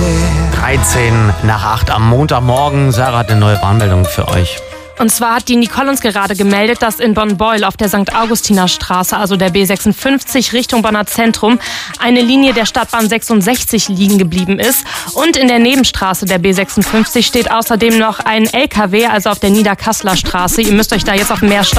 13 nach 8 am Montagmorgen. Sarah hat eine neue Warnmeldung für euch. Und zwar hat die Nicole uns gerade gemeldet, dass in Bonn-Beuel auf der St. Augustiner-Straße, also der B56 Richtung Bonner Zentrum, eine Linie der Stadtbahn 66 liegen geblieben ist. Und in der Nebenstraße der B56 steht außerdem noch ein LKW, also auf der Niederkasseler Straße. Ihr müsst euch da jetzt auf mehr